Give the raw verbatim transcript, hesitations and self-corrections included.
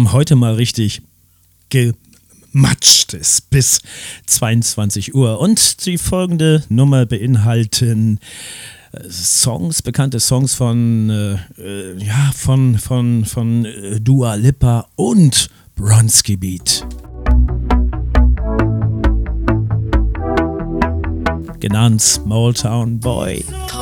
ähm, heute mal richtig gematscht ist bis zweiundzwanzig Uhr. Und die folgende Nummer beinhalten äh, Songs, bekannte Songs von, äh, äh, ja, von, von, von äh, Dua Lipa und Bronski Beat. Genannt Small Town Boy.